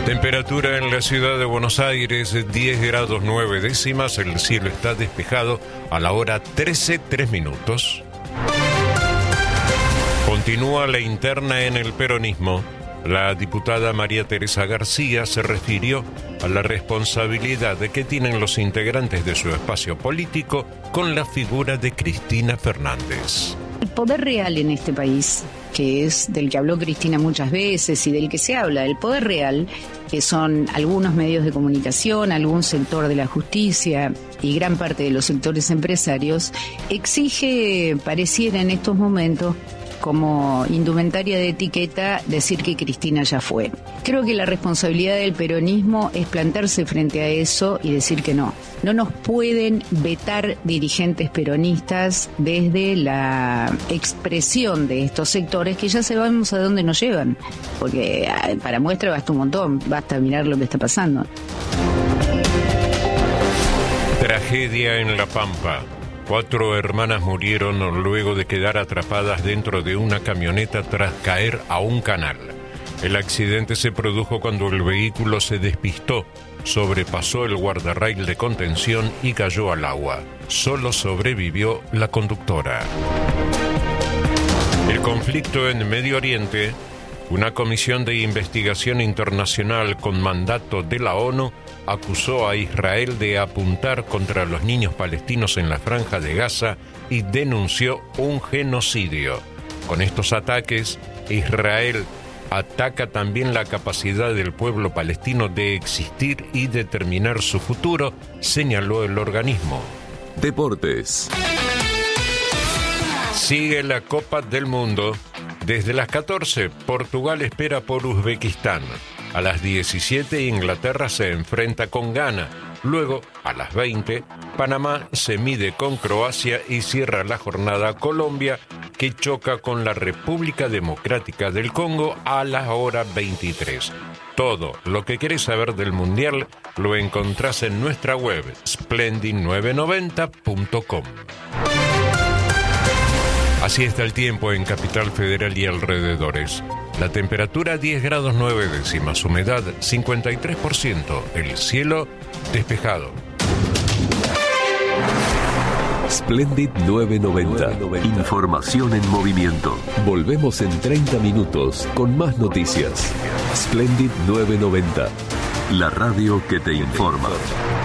Temperatura en la ciudad de Buenos Aires, 10 grados 9 décimas. El cielo está despejado a la hora 13:03. Continúa la interna en el peronismo. La diputada María Teresa García se refirió a la responsabilidad que tienen los integrantes de su espacio político con la figura de Cristina Fernández. El poder real en este país, que es del que habló Cristina muchas veces y del que se habla, el poder real, que son algunos medios de comunicación, algún sector de la justicia y gran parte de los sectores empresarios, exige, pareciera en estos momentos, como indumentaria de etiqueta, decir que Cristina ya fue. Creo que la responsabilidad del peronismo es plantarse frente a eso y decir que no. No nos pueden vetar dirigentes peronistas desde la expresión de estos sectores que ya sabemos a dónde nos llevan. Porque para muestra basta un montón, basta mirar lo que está pasando. Tragedia en La Pampa. 4 hermanas murieron luego de quedar atrapadas dentro de una camioneta tras caer a un canal. El accidente se produjo cuando el vehículo se despistó, sobrepasó el guardarrail de contención y cayó al agua. Solo sobrevivió la conductora. El conflicto en Medio Oriente. Una comisión de investigación internacional con mandato de la ONU acusó a Israel de apuntar contra los niños palestinos en la Franja de Gaza y denunció un genocidio. Con estos ataques, Israel ataca también la capacidad del pueblo palestino de existir y determinar su futuro, señaló el organismo. Deportes. Sigue la Copa del Mundo. Desde las 14, Portugal espera por Uzbekistán. A las 17, Inglaterra se enfrenta con Ghana. Luego, a las 20, Panamá se mide con Croacia y cierra la jornada Colombia, que choca con la República Democrática del Congo a la hora 23. Todo lo que querés saber del Mundial lo encontrás en nuestra web, splendid990.com. Así está el tiempo en Capital Federal y alrededores. La temperatura 10 grados 9 décimas, humedad 53%, el cielo despejado. Splendid 990. Información en movimiento. Volvemos en 30 minutos con más noticias. Splendid 990. La radio que te informa.